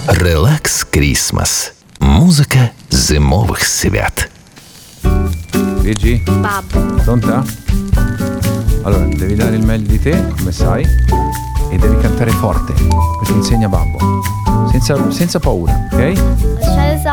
Relax Christmas. Mузика зимових свят. Gigi, Babbo. pronta? Allora, devi dare il meglio di te, come sai, e devi cantare forte, perché insegna babbo. Senza paura, ok? Ce lo so.